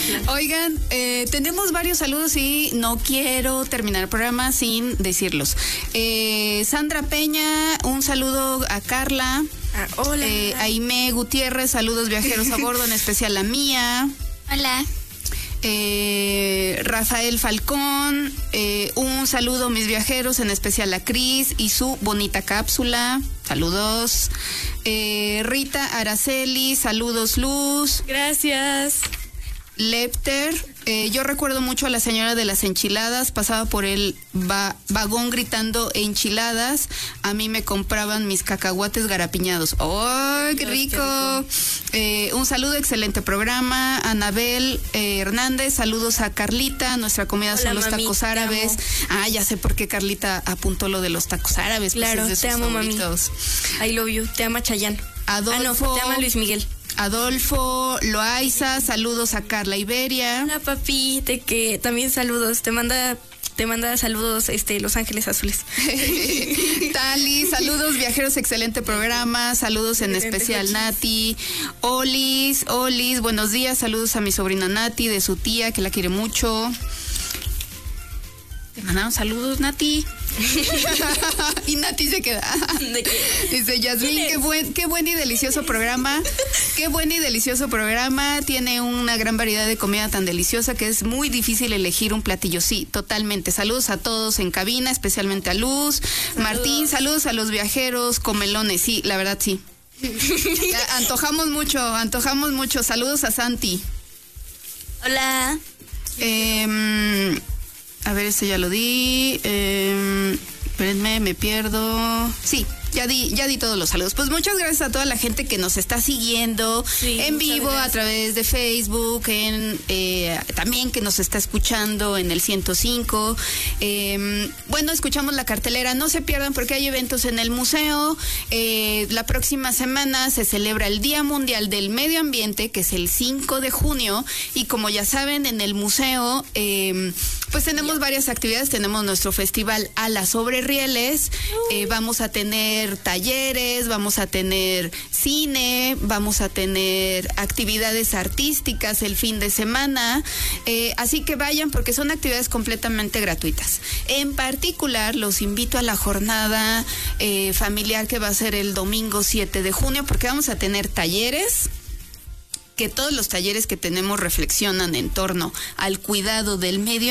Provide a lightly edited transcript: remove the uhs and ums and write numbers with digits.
Oigan, tenemos varios saludos y no quiero terminar el programa sin decirlos. Sandra Peña, un saludo a Carla. Hola. Aimé Gutiérrez, saludos viajeros a bordo, en especial a Mía. Hola. Rafael Falcón, un saludo mis viajeros, en especial a Cris y su bonita cápsula. Saludos. Rita Araceli, saludos Luz. Gracias. Lepter, yo recuerdo mucho a la señora de las enchiladas, pasaba por el vagón gritando enchiladas, a mí me compraban mis cacahuates garapiñados. ¡Oh, qué rico! Un saludo, excelente programa. Anabel Hernández, saludos a Carlita, nuestra comida Hola, son los mami, tacos árabes. Ya sé por qué Carlita apuntó lo de los tacos árabes. Claro, pues es de te sus amo, favoritos. mami. I love you, te ama Chayanne. Adolfo, te ama Luis Miguel. Adolfo Loaiza, saludos a Carla Iberia. Hola, papi, que también saludos. Te manda saludos Los Ángeles Azules. Tali, saludos viajeros, excelente programa, saludos en especial Nati. Olis, buenos días, saludos a mi sobrina Nati, de su tía, que la quiere mucho. Te mandaron saludos, Nati. Y Nati se queda. Dice Yasmín, qué buen y delicioso programa. Qué buen y delicioso programa. Tiene una gran variedad de comida tan deliciosa que es muy difícil elegir un platillo. Sí, totalmente. Saludos a todos en cabina, especialmente a Luz. Saludos. Martín, saludos a los viajeros comelones. Sí, la verdad sí. Ya, antojamos mucho. Saludos a Santi. Hola. A ver, este ya lo di. Espérenme, me pierdo. Sí, ya di todos los saludos. Pues muchas gracias a toda la gente que nos está siguiendo en vivo a través de Facebook, también que nos está escuchando en el 105. Bueno, escuchamos la cartelera. No se pierdan porque hay eventos en el museo. La próxima semana se celebra el Día Mundial del Medio Ambiente, que es el 5 de junio. Y como ya saben, en el museo pues tenemos varias actividades. Tenemos nuestro festival Alas sobre Rieles. Vamos a tener talleres, vamos a tener cine, vamos a tener actividades artísticas el fin de semana, así que vayan porque son actividades completamente gratuitas. En particular los invito a la jornada familiar que va a ser el domingo 7 de junio porque vamos a tener talleres, que todos los talleres que tenemos reflexionan en torno al cuidado del medio